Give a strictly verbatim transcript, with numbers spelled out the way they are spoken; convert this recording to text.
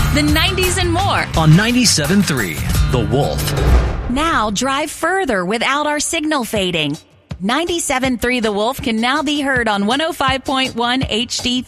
the nineties, and more. On ninety-seven point three, The Wolf. Now drive further without our signal fading. ninety-seven point three The Wolf can now be heard on one oh five point one H D